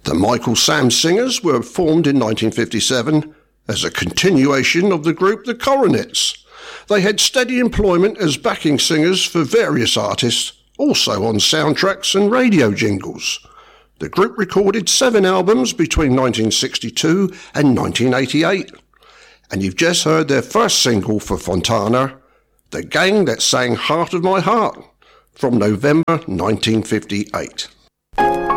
The Michael Sam Singers were formed in 1957 as a continuation of the group The Coronets. They had steady employment as backing singers for various artists, also on soundtracks and radio jingles. The group recorded 7 albums between 1962 and 1988. And you've just heard their first single for Fontana, The Gang That Sang Heart of My Heart, from November 1958.